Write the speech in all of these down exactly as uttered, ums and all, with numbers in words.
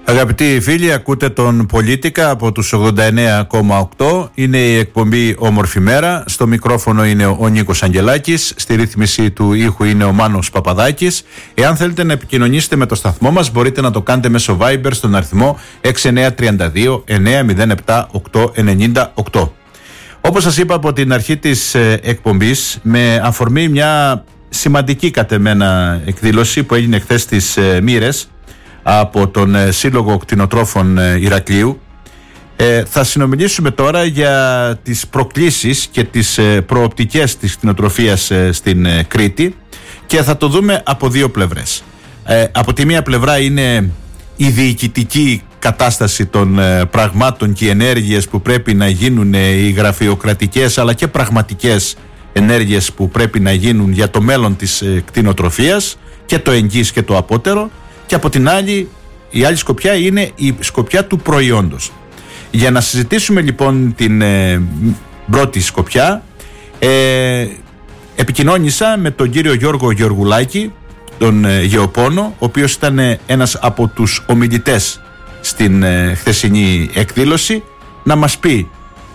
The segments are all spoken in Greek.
Αγαπητοί φίλοι, ακούτε τον Πολίτικα από τους ογδόντα εννέα κόμμα οκτώ. Είναι η εκπομπή Όμορφη Μέρα. Στο μικρόφωνο είναι ο Νίκος Αγγελάκης. Στη ρύθμιση του ήχου είναι ο Μάνος Παπαδάκης. Εάν θέλετε να επικοινωνήσετε με το σταθμό μας, μπορείτε να το κάνετε μέσω Viber στον αριθμό έξι εννιά τρία δύο εννιά μηδέν επτά οκτώ εννιά οκτώ. Όπως σας είπα από την αρχή της εκπομπής, με αφορμή μια σημαντική κατ' εμένα εκδήλωση που έγινε χθες στις Μοίρες από τον Σύλλογο Κτηνοτρόφων Ηρακλείου, ε, θα συνομιλήσουμε τώρα για τις προκλήσεις και τις ε, προοπτικές της κτηνοτροφίας ε, στην ε, Κρήτη, και θα το δούμε από δύο πλευρές. Ε, από τη μία πλευρά είναι η διοικητική κατάσταση των ε, πραγμάτων και οι ενέργειες που πρέπει να γίνουν, ε, οι γραφειοκρατικές αλλά και πραγματικές ενέργειες που πρέπει να γίνουν για το μέλλον της ε, κτηνοτροφίας, και το εγγύς και το απότερο. Και από την άλλη, η άλλη σκοπιά είναι η σκοπιά του προϊόντος. Για να συζητήσουμε λοιπόν την ε, πρώτη σκοπιά, ε, επικοινώνησα με τον κύριο Γιώργο Γεωργουλάκη, τον ε, γεωπόνο, ο οποίος ήταν ε, ένας από τους ομιλητές στην ε, χθεσινή εκδήλωση, να μας πει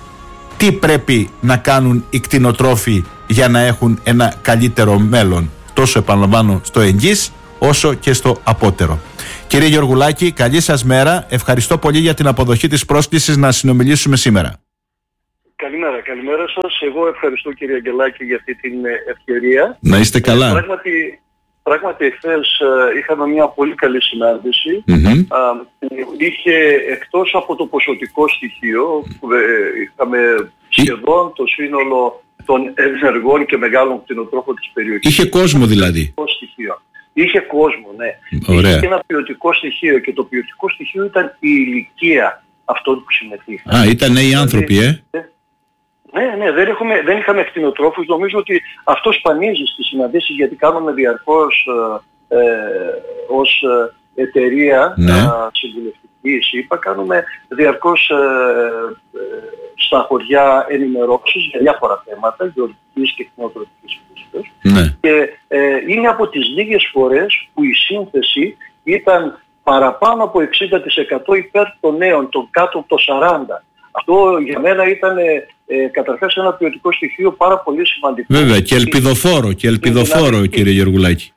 τι πρέπει να κάνουν οι κτηνοτρόφοι για να έχουν ένα καλύτερο μέλλον, τόσο επαναλαμβάνω στο εγγύς όσο και στο απότερο. Κύριε Γεωργουλάκη, καλή σας μέρα. Ευχαριστώ πολύ για την αποδοχή της πρόσκλησης να συνομιλήσουμε σήμερα. Καλημέρα, καλημέρα σας. Εγώ ευχαριστώ, κύριε Αγγελάκη, για αυτή την ευκαιρία. Να είστε καλά. Ε, πράγματι, πράγματι εχθές ε, είχαμε μια πολύ καλή συνάντηση. Mm-hmm. Ε, είχε εκτός από το ποσοτικό στοιχείο, ε, είχαμε σχεδόν το σύνολο των ενεργών και μεγάλων κτηνοτρόφων της περιοχής. Είχε κόσμο δηλαδή. Στοιχείο. Είχε κόσμο, ναι. Ωραία. Είχε ένα ποιοτικό στοιχείο, και το ποιοτικό στοιχείο ήταν η ηλικία αυτών που συμμετείχαν. Α, ήταν νέοι άνθρωποι, ε. Ναι, ναι, δεν, έχουμε, δεν είχαμε κτηνοτρόφους. Νομίζω ότι αυτό σπανίζει στις συναντήσεις, γιατί κάνουμε διαρκώς ε, ε, ως εταιρεία, ναι. ε, συμβουλευτική, είπα, κάνουμε διαρκώς ε, ε, στα χωριά ενημερώσεις για διάφορα θέματα, γεωργικής και κτηνοτροφικής φύσης. Ναι. Και ε, είναι από τις λίγες φορές που η σύνθεση ήταν παραπάνω από εξήντα τοις εκατό υπέρ των νέων, των κάτω από το σαράντα τοις εκατό. Αυτό για μένα ήταν ε, καταρχάς ένα ποιοτικό στοιχείο πάρα πολύ σημαντικό. Βέβαια, και ελπιδοφόρο, και ελπιδοφόρο, κύριε Γεωργουλάκη.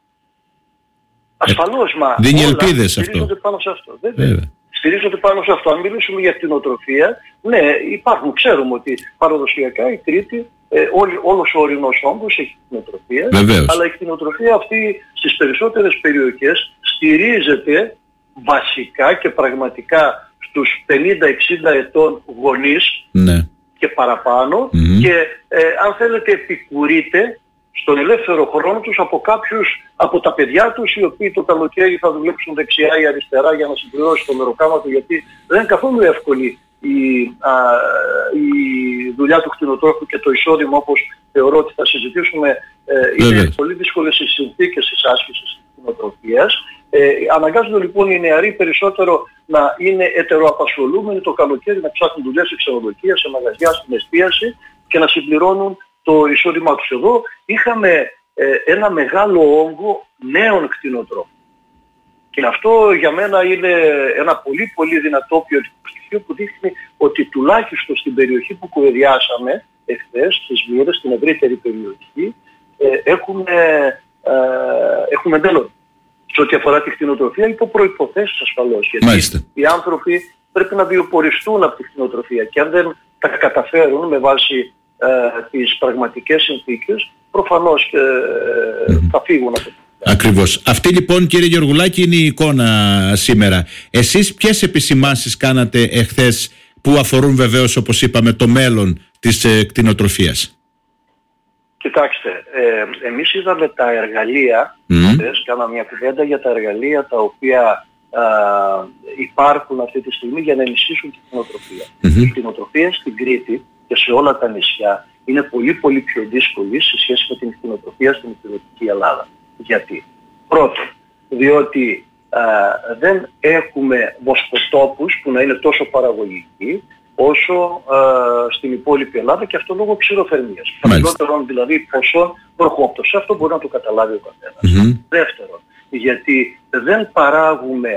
Ασφαλώς, μα δίνει όλα ελπίδες αυτό. Στηρίζονται πάνω σε αυτό. Βέβαια. Βέβαια. Στηρίζονται πάνω σε αυτό. Αν μιλήσουμε για κτηνοτροφία, ναι, υπάρχουν, ξέρουμε ότι παραδοσιακά η Κρήτη, ε, όλη, όλος ο ορεινός όγκος έχει κτηνοτροφία. Βεβαίως. Αλλά η κτηνοτροφία αυτή στις περισσότερες περιοχές στηρίζεται βασικά και πραγματικά στους πενήντα εξήντα ετών γονείς, ναι, και παραπάνω, mm-hmm. και ε, αν θέλετε επικουρείται στον ελεύθερο χρόνο τους από κάποιους, από τα παιδιά τους, οι οποίοι το καλοκαίρι θα δουλέψουν δεξιά ή αριστερά για να συμπληρώσει το μεροκάμα του, γιατί δεν είναι καθόλου εύκολη η, α, η δουλειά του κτηνοτρόφου και το εισόδημα, όπως θεωρώ ότι θα συζητήσουμε. Ε, είναι πολύ δύσκολες οι συνθήκες της άσκησης της κτηνοτροφίας. Ε, αναγκάζονται λοιπόν οι νεαροί περισσότερο να είναι ετεροαπασχολούμενοι το καλοκαίρι, να ψάχνουν δουλειές σε ξενοδοχεία, σε μαγαζιά, στην εστίαση, και να συμπληρώνουν το εισόδημά τους. Εδώ είχαμε ε, ένα μεγάλο όγκο νέων κτηνοτρόφων. Και αυτό για μένα είναι ένα πολύ πολύ δυνατό ποιοτικό στοιχείο που δείχνει ότι τουλάχιστον στην περιοχή που κουβεντιάσαμε εχθές, στις Μοίρες, στην ευρύτερη περιοχή, ε, έχουμε, ε, έχουμε μέλλον σε ό,τι αφορά τη κτηνοτροφία, υπό προϋποθέσεις ασφαλώς. Γιατί Μάλιστα. οι άνθρωποι πρέπει να βιοποριστούν από τη κτηνοτροφία, και αν δεν τα καταφέρουν με βάση ε, τις πραγματικές συνθήκες, προφανώς ε, mm-hmm. θα φύγουν από τη. Ακριβώς. Αυτή λοιπόν, κύριε Γεωργουλάκη, είναι η εικόνα σήμερα. Εσείς ποιες επισημάνσεις κάνατε εχθές που αφορούν βεβαίως, όπως είπαμε, το μέλλον της ε, κτηνοτροφίας? Κοιτάξτε, ε, εμείς είδαμε τα εργαλεία, mm. χθες, κάναμε μια κουβέντα για τα εργαλεία τα οποία α, υπάρχουν αυτή τη στιγμή για να ενισχύσουν την κτηνοτροφία. Mm-hmm. Η κτηνοτροφία στην Κρήτη και σε όλα τα νησιά είναι πολύ πολύ πιο δύσκολη σε σχέση με την κτηνοτροφία στην υπηρετική Ελλάδα. Γιατί? Πρώτον, διότι α, δεν έχουμε βοσκοτόπους που να είναι τόσο παραγωγικοί όσο α, στην υπόλοιπη Ελλάδα, και αυτό λόγω ξηροθερμίας. Χαμηλότερων δηλαδή ποσών προχώπτωση. Αυτό μπορεί να το καταλάβει ο καθένας. Mm-hmm. Δεύτερον, γιατί δεν παράγουμε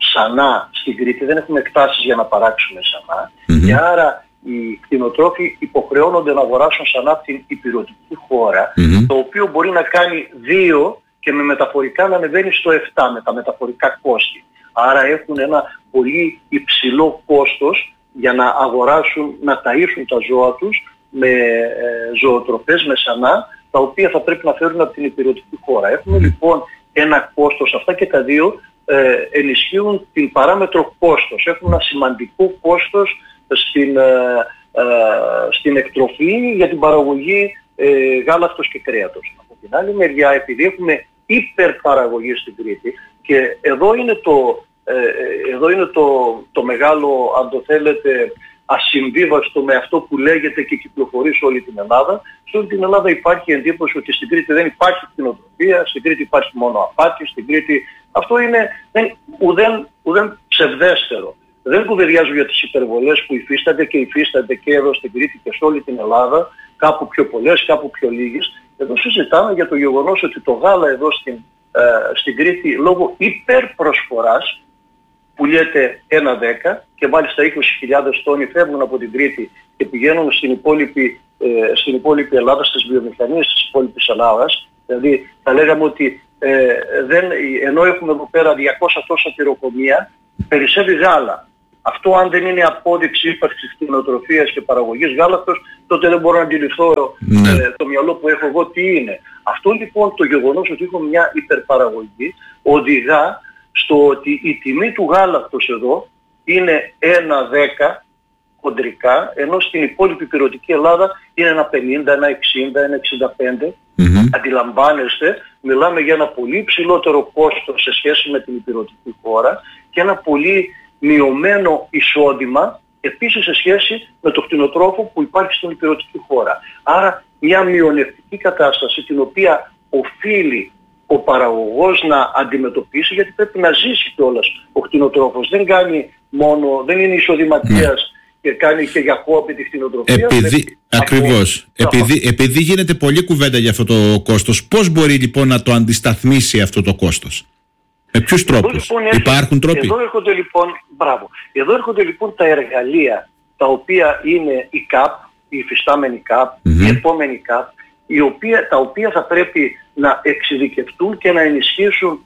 σανά στην Κρήτη, δεν έχουμε εκτάσεις για να παράξουμε σανά mm-hmm. και άρα οι κτηνοτρόφοι υποχρεώνονται να αγοράσουν σανά από την ηπειρωτική χώρα, mm-hmm. το οποίο μπορεί να κάνει δύο και με μεταφορικά να ανεβαίνει στο επτά με τα μεταφορικά κόστη. Άρα έχουν ένα πολύ υψηλό κόστος για να αγοράσουν, να ταΐσουν τα ζώα τους με ε, ζωοτροφές, με σανά, τα οποία θα πρέπει να φέρουν από την ηπειρωτική χώρα. Έχουμε λοιπόν ένα κόστος, αυτά και τα δύο ε, ενισχύουν την παράμετρο κόστος. Έχουν ένα σημαντικό κόστος στην, ε, ε, στην εκτροφή για την παραγωγή ε, γάλακτος και κρέατος. Από την άλλη μεριά, επειδή έχουμε υπερπαραγωγή στην Κρήτη, και εδώ είναι το, ε, εδώ είναι το, το μεγάλο, αν το θέλετε, ασυμβίβαστο με αυτό που λέγεται και κυκλοφορεί σε όλη την Ελλάδα. Σε όλη την Ελλάδα υπάρχει εντύπωση ότι στην Κρήτη δεν υπάρχει κτηνοτροφία, στην Κρήτη υπάρχει μόνο απάτη, στην Κρήτη... Αυτό είναι δεν, ουδέν, ουδέν ψευδέστερο. Δεν κουβεντιάζω για τις υπερβολές που υφίστανται και υφίστανται και εδώ στην Κρήτη και σε όλη την Ελλάδα, κάπου πιο πολλές, κάπου πιο λίγες. Εδώ συζητάμε για το γεγονός ότι το γάλα εδώ στην, ε, στην Κρήτη λόγω υπερπροσφοράς πουλιέται ένα δέκα και μάλιστα είκοσι χιλιάδες τόνοι φεύγουν από την Κρήτη και πηγαίνουν στην υπόλοιπη, ε, στην υπόλοιπη Ελλάδα, στις βιομηχανίες της υπόλοιπης Ελλάδας. Δηλαδή θα λέγαμε ότι ε, δεν, ενώ έχουμε εδώ πέρα διακόσια τόσα τυροκομεία, περισσεύει γάλα. Αυτό αν δεν είναι απόδειξη ύπαρξης κτηνοτροφίας και παραγωγής γάλακτος, τότε δεν μπορώ να αντιληφθώ ναι. ε, το μυαλό που έχω εγώ τι είναι. Αυτό λοιπόν το γεγονός ότι έχουμε μια υπερπαραγωγή οδηγά στο ότι η τιμή του γάλακτος εδώ είναι ένα δέκα χοντρικά, ενώ στην υπόλοιπη ηπειρωτική Ελλάδα είναι ένα πενήντα, ένα εξήντα, ένα εξήντα πέντε. Mm-hmm. Αντιλαμβάνεστε, μιλάμε για ένα πολύ ψηλότερο κόστος σε σχέση με την ηπειρωτική χώρα και ένα πολύ μειωμένο εισόδημα επίσης σε σχέση με το κτηνοτρόφο που υπάρχει στην ηπειρωτική χώρα. Άρα μια μειονεκτική κατάσταση την οποία οφείλει ο παραγωγός να αντιμετωπίσει, γιατί πρέπει να ζήσει κιόλας ο κτηνοτρόφος. Δεν κάνει μόνο, δεν είναι εισοδηματίας mm. και κάνει και για χόμπι τη κτηνοτροφία. Επειδή, ακριβώς. Επειδή, επειδή γίνεται πολλή κουβέντα για αυτό το κόστος, πώς μπορεί λοιπόν να το αντισταθμίσει αυτό το κόστος? Με ποιους τρόπους? Λοιπόν, υπάρχουν τρόποι? Εδώ έρχονται λοιπόν, μπράβο, εδώ έρχονται λοιπόν τα εργαλεία τα οποία είναι η ΚΑΠ, η υφιστάμενη ΚΑΠ, mm-hmm. η επόμενη ΚΑΠ, η οποία, τα οποία θα πρέπει να εξειδικευτούν και να ενισχύσουν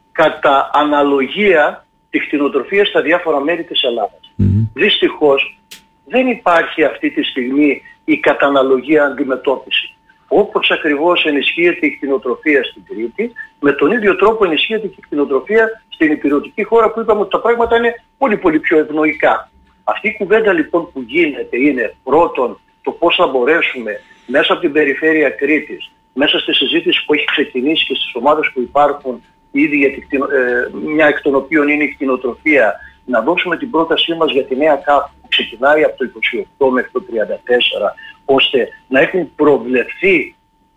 κατά αναλογία τη κτηνοτροφία στα διάφορα μέρη της Ελλάδας. Mm-hmm. Δυστυχώς δεν υπάρχει αυτή τη στιγμή η καταναλογία αντιμετώπιση. Όπως ακριβώς ενισχύεται η κτηνοτροφία στην Κρήτη, με τον ίδιο τρόπο ενισχύεται και η κτηνοτροφία στην ηπειρωτική χώρα, που είπαμε ότι τα πράγματα είναι πολύ πολύ πιο ευνοϊκά. Αυτή η κουβέντα λοιπόν που γίνεται είναι πρώτον το πώς θα μπορέσουμε μέσα από την περιφέρεια Κρήτης, μέσα στη συζήτηση που έχει ξεκινήσει και στις ομάδες που υπάρχουν ήδη, για τη, ε, μια εκ των οποίων είναι η κτηνοτροφία, να δώσουμε την πρότασή μας για τη νέα ΚΑΠ που ξεκινάει από το είκοσι οκτώ μέχρι το τριάντα τέσσερα, ώστε να έχουν προβλεφθεί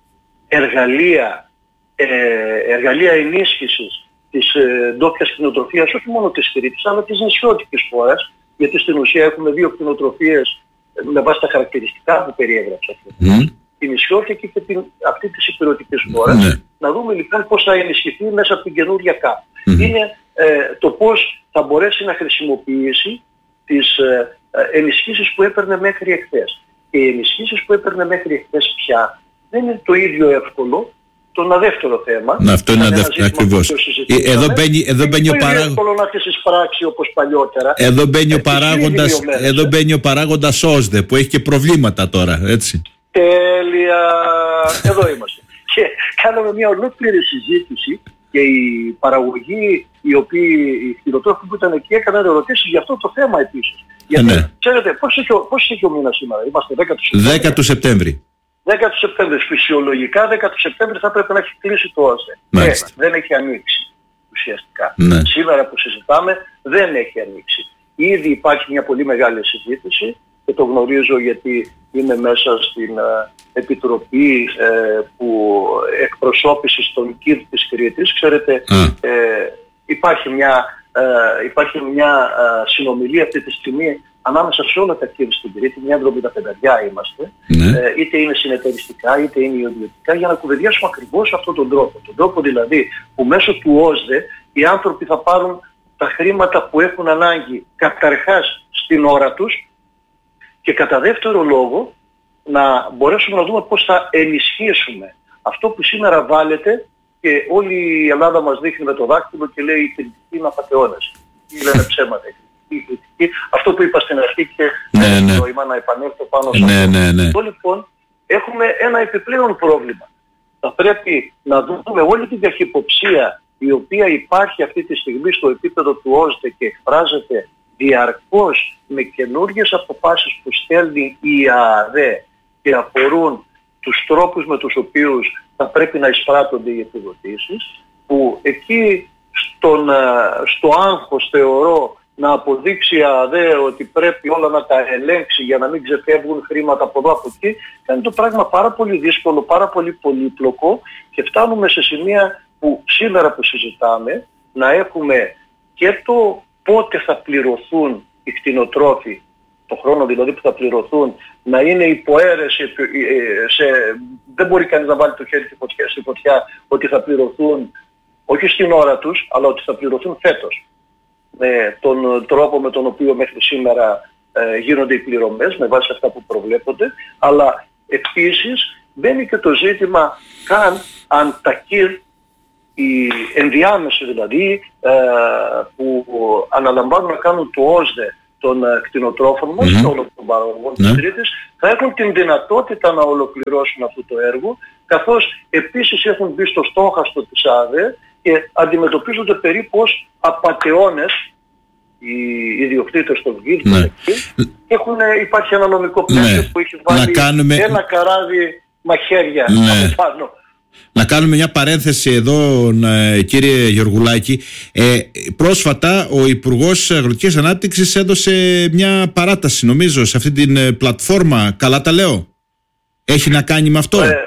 εργαλεία, ε, εργαλεία ενίσχυσης της ε, ντόπιας κτηνοτροφίας, όχι μόνο της Κρήτης, αλλά της νησιώτικης χώρας, γιατί στην ουσία έχουμε δύο κτηνοτροφίες με βάση τα χαρακτηριστικά που περιέγραψα. Mm. Την νησιώτικη και την, αυτή της ηπειρωτικής χώρας. Mm. Να δούμε λοιπόν πώς θα ενισχυθεί μέσα από την καινούργια ΚΑΠ. Mm. Είναι ε, το πώς θα μπορέσει να χρησιμοποιήσει τις ε, ενισχύσεις που έπαιρνε μέχρι εχθές. Και οι ενισχύσεις που έπαιρνε μέχρι εχθές πια δεν είναι το ίδιο εύκολο. Το ένα δεύτερο θέμα. Να, αυτό είναι ένα δεύτερο, ακριβώς. Εδώ μπαίνει, εδώ μπαίνει ο παράγοντας. Δεν είναι εύκολο να έχεις εισπράξει όπως παλιότερα. Εδώ μπαίνει ο παράγοντας, εδώ μπαίνει ο παράγοντας ΟΣΔΕ που έχει και προβλήματα τώρα, έτσι. Τέλεια. Εδώ είμαστε. Και κάναμε μια ολόκληρη συζήτηση και οι παραγωγοί, οι οποίοι, οι κτηνοτρόφοι που ήταν εκεί, έκαναν ερωτήσεις για αυτό το θέμα επίσης. Γιατί, ναι. Ξέρετε, πώς έχει, πώς έχει ο μήνας σήμερα? Είμαστε δέκα του Σεπτέμβρη. δέκα του Σεπτέμβρη. Φυσιολογικά δέκα του Σεπτέμβρη θα πρέπει να έχει κλείσει το ΟΣΔΕ. Δεν έχει ανοίξει ουσιαστικά. Ναι. Σήμερα που συζητάμε δεν έχει ανοίξει. Ήδη υπάρχει μια πολύ μεγάλη συζήτηση και το γνωρίζω γιατί είμαι μέσα στην uh, Επιτροπή uh, που εκπροσώπησης των ΚΙΔ της Κρήτης. Ξέρετε, mm. ε, υπάρχει μια, uh, υπάρχει μια uh, συνομιλία αυτή τη στιγμή ανάμεσα σε όλα τα ΚΙΔ στην Κρήτη, μια εβδομήντα πέντε είμαστε, mm. ε, είτε είναι συνεταιριστικά είτε είναι ιδιωτικά, για να κουβεντιάσουμε ακριβώς αυτόν τον τρόπο. Τον τρόπο δηλαδή που μέσω του ΟΣΔΕ οι άνθρωποι θα πάρουν τα χρήματα που έχουν ανάγκη καταρχάς στην ώρα τους και κατά δεύτερο λόγο να μπορέσουμε να δούμε πώς θα ενισχύσουμε αυτό που σήμερα βάλετε και όλη η Ελλάδα μας δείχνει με το δάκτυλο και λέει η κριτική είναι απατεώνες. Ή λένε ψέματα. Η κριτική, αυτό που είπα στην αρχή και ναι, ναι. νόημα να επανέλθω πάνω σε ναι, αυτό. Ναι, ναι. Αυτό λοιπόν έχουμε ένα επιπλέον πρόβλημα. Θα πρέπει να δούμε όλη την καχυποψία η οποία υπάρχει αυτή τη στιγμή στο επίπεδο του ΟΣΔΕ και εκφράζεται διαρκώς με καινούργιες αποφάσεις που στέλνει η ΑΑΔΕ και αφορούν τους τρόπους με τους οποίους θα πρέπει να εισπράττονται οι επιδοτήσεις, που εκεί στον, στο άγχος θεωρώ να αποδείξει η ΑΑΔΕ ότι πρέπει όλα να τα ελέγξει για να μην ξεφεύγουν χρήματα από εδώ από εκεί, κάνει το πράγμα πάρα πολύ δύσκολο, πάρα πολύ πολύπλοκο και φτάνουμε σε σημεία που σήμερα που συζητάμε να έχουμε και το πότε θα πληρωθούν οι κτηνοτρόφοι, το χρόνο δηλαδή που θα πληρωθούν, να είναι υποαίρεση, σε, δεν μπορεί κανείς να βάλει το χέρι στη φωτιά, στη φωτιά ότι θα πληρωθούν όχι στην ώρα τους, αλλά ότι θα πληρωθούν φέτος. Με τον τρόπο με τον οποίο μέχρι σήμερα ε, γίνονται οι πληρωμές, με βάση αυτά που προβλέπονται, αλλά επίσης μπαίνει και το ζήτημα καν αν τα ΚΙΡ, οι ενδιάμεσοι δηλαδή, ε, που αναλαμβάνουν να κάνουν το ΟΣΔΕ των κτηνοτρόφων μας, mm-hmm. όλων των παραγωγών της Κρήτης, θα έχουν την δυνατότητα να ολοκληρώσουν αυτό το έργο, καθώς επίσης έχουν μπει στο στόχαστο της ΑΑΔΕ και αντιμετωπίζονται περίπου ως απατεώνες οι ιδιοκτήτες των ΚΙΡ ναι. και έχουν, υπάρχει ένα νομικό πλαίσιο ναι. που έχει βάλει κάνουμε... ένα καράβι μαχαίρια ναι. από πάνω. Να κάνουμε μια παρένθεση εδώ, κύριε Γεωργουλάκη. Ε, πρόσφατα ο Υπουργός Αγροτικής Ανάπτυξης έδωσε μια παράταση, νομίζω, σε αυτή την πλατφόρμα. Καλά τα λέω? Έχει να κάνει με αυτό? Ε,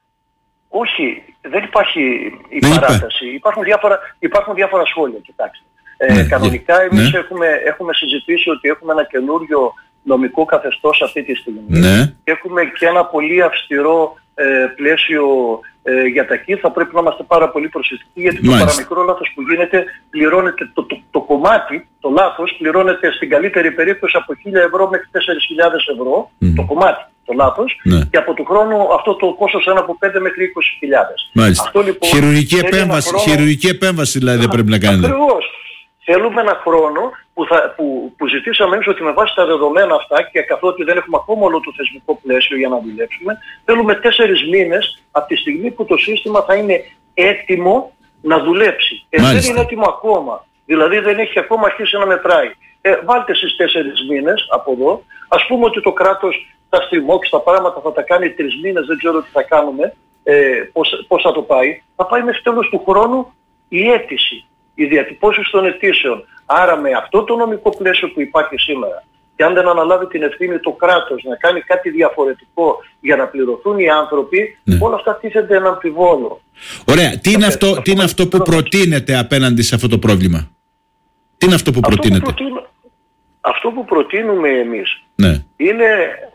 όχι, δεν υπάρχει η δεν παράταση. Υπάρχουν διάφορα, υπάρχουν διάφορα σχόλια, κοιτάξτε. Ε, ναι, κανονικά εμείς ναι. έχουμε, έχουμε συζητήσει ότι έχουμε ένα καινούριο νομικό καθεστώς αυτή τη στιγμή ναι. και έχουμε και ένα πολύ αυστηρό ε, πλαίσιο ε, για τα ΚΙΡ. Θα πρέπει να είμαστε πάρα πολύ προσεκτικοί γιατί Μάλιστα. το παραμικρό λάθος που γίνεται πληρώνεται, το, το, το κομμάτι, το λάθος πληρώνεται στην καλύτερη περίπτωση από χίλια ευρώ μέχρι τέσσερις χιλιάδες ευρώ mm. το κομμάτι, το λάθος ναι. και από του χρόνου αυτό το κόστος είναι από πέντε μέχρι είκοσι χιλιάδες. Αυτό, λοιπόν, χειρουργική, επέμβαση, χρόνο... χειρουργική επέμβαση δηλαδή δεν πρέπει να κάνετε. Ακριβώς. Θέλουμε ένα χρόνο που, θα, που, που ζητήσαμε εμείς ότι με βάση τα δεδομένα αυτά και καθότι δεν έχουμε ακόμα όλο το θεσμικό πλαίσιο για να δουλέψουμε, θέλουμε τέσσερις μήνες από τη στιγμή που το σύστημα θα είναι έτοιμο να δουλέψει. Ε, δεν είναι έτοιμο ακόμα. Δηλαδή δεν έχει ακόμα αρχίσει να μετράει. Ε, βάλτε στις τέσσερις μήνες από εδώ. Ας πούμε ότι το κράτος θα στριμώξει τα πράγματα, θα τα κάνει τρεις μήνες, δεν ξέρω τι θα κάνουμε, ε, πώς, πώς θα το πάει. Θα πάει μέχρι τέλος του χρόνου η αίτηση. Οι διατυπώσεις των αιτήσεων. Άρα με αυτό το νομικό πλαίσιο που υπάρχει σήμερα και αν δεν αναλάβει την ευθύνη το κράτος να κάνει κάτι διαφορετικό για να πληρωθούν οι άνθρωποι, ναι. όλα αυτά τίθενται ένα αμφιβόλο. Ωραία. Τι είναι αυτό, τι είναι αυτό που προτείνεται απέναντι σε αυτό το πρόβλημα? Τι είναι αυτό που αυτό προτείνεται? Που προτείνω, αυτό που προτείνουμε εμείς ναι. είναι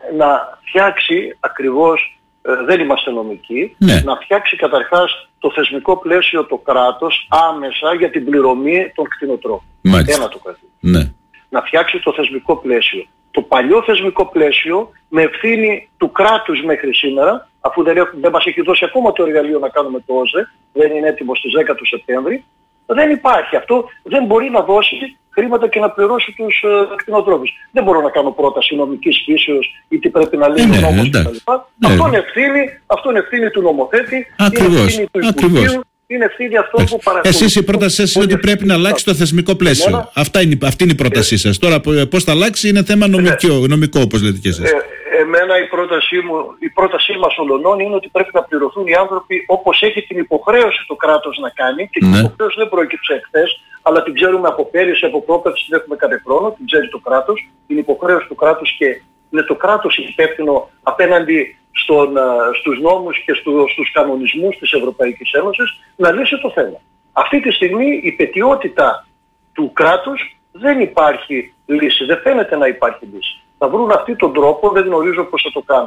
να φτιάξει ακριβώς, ε, δεν είμαστε νομικοί, ναι. να φτιάξει καταρχάς το θεσμικό πλαίσιο το κράτος άμεσα για την πληρωμή των κτηνοτρόφων. Ένα το κρατεί. Ναι. Να φτιάξει το θεσμικό πλαίσιο. Το παλιό θεσμικό πλαίσιο με ευθύνη του κράτους μέχρι σήμερα, αφού δεν, έχουν, δεν μας έχει δώσει ακόμα το εργαλείο να κάνουμε το ΟΣΔΕ, δεν είναι έτοιμο στις δέκα του Σεπτέμβρη, δεν υπάρχει. Αυτό δεν μπορεί να δώσει χρήματα και να πληρώσει τους uh, κτηνοτρόφους. Δεν μπορώ να κάνω πρόταση νομικής φύσεως ή τι πρέπει να λέει ο νόμος κτλ. Ναι. Αυτό είναι ευθύνη, αυτό είναι ευθύνη του νομοθέτη, Ακριβώς. είναι ευθύνη του Υπουργείου, είναι ευθύνη αυτών που παρακολουθούν. Εσείς η πρότασή σας είναι ότι πρέπει να αλλάξει το θεσμικό πλαίσιο. Αυτά είναι, αυτή είναι η πρότασή σας. Τώρα πώς θα αλλάξει είναι θέμα νομικό, νομικό όπως λέτε και εσείς. Ε, εμένα η πρότασή, μου, η πρότασή μας ολονών είναι ότι πρέπει να πληρωθούν οι άνθρωποι όπως έχει την υποχρέωση το κράτος να κάνει και την υποχρέωση δεν προέκυψε εχθές, αλλά την ξέρουμε από πέρυσι, από πρόπευση την έχουμε κάθε χρόνο, την ξέρει το κράτος, την υποχρέωση του κράτους και είναι το κράτος υπεύθυνο απέναντι στον, στους νόμους και στου, στους κανονισμούς της Ευρωπαϊκής Ένωσης να λύσει το θέμα. Αυτή τη στιγμή η πετιότητα του κράτους δεν υπάρχει λύση, δεν φαίνεται να υπάρχει λύση. Θα βρουν αυτοί τον τρόπο, δεν γνωρίζω πώς θα το κάνουν.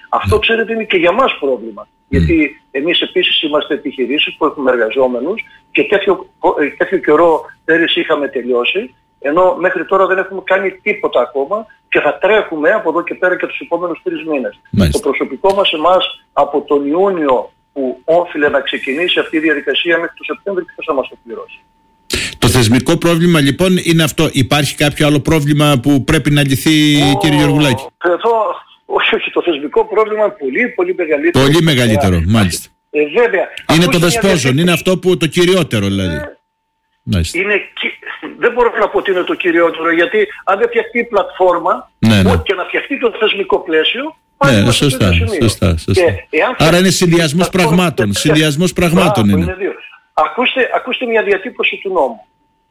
Αυτό, ξέρετε, είναι και για μας πρόβλημα. Γιατί εμείς επίσης είμαστε επιχειρήσεις που έχουμε εργαζόμενους και τέτοιο, τέτοιο καιρό πέρυσι είχαμε τελειώσει, ενώ μέχρι τώρα δεν έχουμε κάνει τίποτα ακόμα και θα τρέχουμε από εδώ και πέρα και τους επόμενους τρεις μήνες. Μάλιστα. Το προσωπικό μας εμάς από τον Ιούνιο που όφιλε να ξεκινήσει αυτή η διαδικασία μέχρι τον Σεπτέμβριο και θα μας το πληρώσει. Το θεσμικό πρόβλημα λοιπόν είναι αυτό. Υπάρχει κάποιο άλλο πρόβλημα που πρέπει να λυθεί, oh, κύριε Γεωργουλάκη? Εδώ, όχι, όχι, το θεσμικό πρόβλημα είναι πολύ, πολύ μεγαλύτερο. Πολύ μεγαλύτερο, μάλιστα. Ε, βέβαια. Είναι το δεσπόζον, είναι αυτό που το κυριότερο δηλαδή. Ε, είναι, δεν μπορώ να πω ότι είναι το κυριότερο, γιατί αν δεν φτιαχτεί η πλατφόρμα, ναι, ναι. και να φτιαχτεί το θεσμικό πλαίσιο, πάλι ναι, σωστά, σωστά, σωστά. Και, άρα είναι συνδυασμός πραγμάτων. Συνδυασμός πραγμάτων είναι. είναι ακούστε, ακούστε μια διατύπωση του νόμου.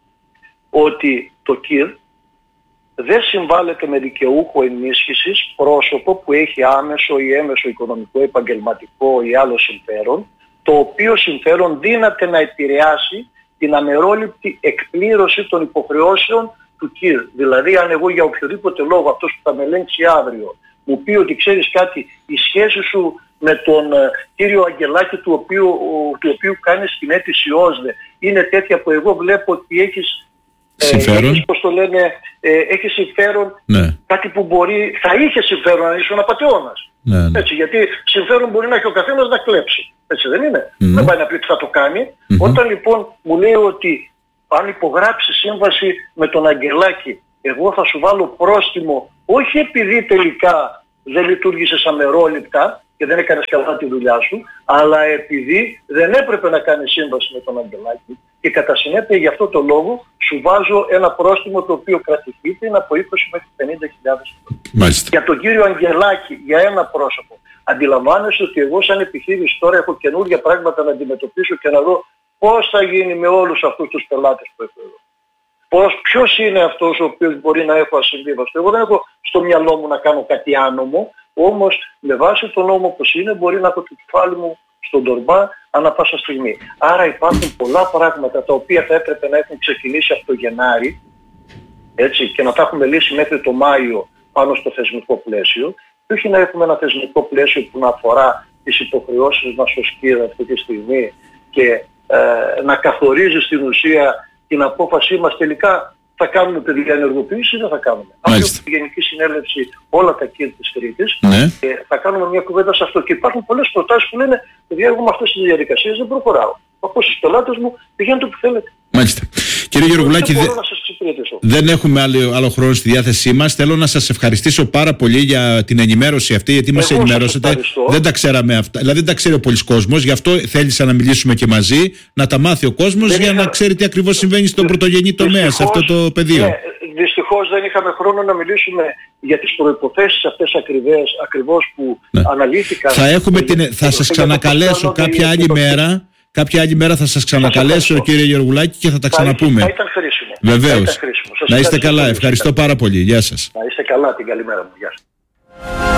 Ότι το ΚΙΡ δεν συμβάλλεται με δικαιούχο ενίσχυσης πρόσωπο που έχει άμεσο ή έμεσο οικονομικό, επαγγελματικό ή άλλο συμφέρον, το οποίο συμφέρον δύναται να επηρεάσει την αμερόληπτη εκπλήρωση των υποχρεώσεων του ΚΙΡ. Δηλαδή, αν εγώ για οποιοδήποτε λόγο, αυτός που θα με ελέγξει αύριο, μου πει ότι ξέρεις κάτι, η σχέση σου με τον uh, κύριο Αγγελάκη, του οποίου, uh, του οποίου κάνεις την αίτηση ΟΣΔΕ, είναι τέτοια που εγώ βλέπω ότι έχεις συμφέρον. Ε, έχεις, πώς το λένε, ε, έχεις συμφέρον, ναι. κάτι που μπορεί, θα είχε συμφέρον αν ήσουν απατεώνας. Ναι, ναι. Έτσι, γιατί συμφέρον μπορεί να έχει ο καθένας να κλέψει. Έτσι δεν είναι? Mm-hmm. Δεν πάει να πει ότι θα το κάνει. Mm-hmm. Όταν λοιπόν μου λέει ότι αν υπογράψει σύμβαση με τον Αγγελάκη, εγώ θα σου βάλω πρόστιμο, όχι επειδή τελικά δεν λειτουργήσες αμερόληπτα και δεν έκανες καλά τη δουλειά σου, αλλά επειδή δεν έπρεπε να κάνεις σύμβαση με τον Αγγελάκη και κατά συνέπεια γι' αυτό το λόγο σου βάζω ένα πρόστιμο το οποίο κρατηθείται είναι από είκοσι μέχρι πενήντα χιλιάδες ευρώ. Για τον κύριο Αγγελάκη, για ένα πρόσωπο, αντιλαμβάνεσαι ότι εγώ σαν επιχείρηση τώρα έχω καινούργια πράγματα να αντιμετωπίσω και να δω πώς θα γίνει με όλους αυτούς τους πελάτες που έχω εδώ. Πώς, ποιος είναι αυτός ο οποίος μπορεί να έχω ασυμβίβαστο. Εγώ δεν έχω στο μυαλό μου να κάνω κάτι άνομο, όμως με βάση τον νόμο όπως είναι μπορεί να έχω το κεφάλι μου στον τορμπά ανά πάσα στιγμή. Άρα υπάρχουν πολλά πράγματα τα οποία θα έπρεπε να έχουν ξεκινήσει από το Γενάρη, έτσι, και να τα έχουμε λύσει μέχρι το Μάιο πάνω στο θεσμικό πλαίσιο, και όχι να έχουμε ένα θεσμικό πλαίσιο που να αφορά τις υποχρεώσεις μας ως ΚΙΡ αυτή τη στιγμή και ε, να καθορίζει στην ουσία την απόφασή μας τελικά θα κάνουμε παιδιά ενεργοποίηση ή δεν θα κάνουμε. Αυτή η Γενική Συνέλευση όλα τα ΚΙΡ της Κρήτης, ναι. και θα κάνουμε μια κουβέντα σε αυτό. Και υπάρχουν πολλές προτάσεις που λένε παιδιά, εγώ με αυτές τις διαδικασίες δεν προχωράω. Από στους πελάτες μου πηγαίνετε όπου θέλετε. Μάλιστα. Κύριε Γεωργουλάκη, δε... δεν έχουμε άλλο, άλλο χρόνο στη διάθεσή μας. Θέλω να σας ευχαριστήσω πάρα πολύ για την ενημέρωση αυτή, γιατί μας ενημερώσατε. Δεν τα ξέραμε αυτά. Δηλαδή δεν τα ξέρει ο πολύς κόσμος. Γι' αυτό θέλησα να μιλήσουμε και μαζί, να τα μάθει ο κόσμος δεν για είχα... να ξέρει τι ακριβώς συμβαίνει στον πρωτογενή τομέα, σε αυτό το πεδίο. Ναι, δυστυχώς δεν είχαμε χρόνο να μιλήσουμε για τις προϋποθέσεις αυτές ακριβές, ακριβώς που ναι. αναλύθηκαν. Θα, έχουμε την... θα σας ξανακαλέσω κάποια άλλη μέρα. Κάποια άλλη μέρα θα σας ξανακαλέσω, κύριε Γεωργουλάκη, και θα τα ξαναπούμε. Θα ήταν χρήσιμο. Βεβαίως. Να είστε καλά. Ευχαριστώ πάρα πολύ. Γεια σας. Να είστε καλά. Την καλή μέρα μου. Γεια σας.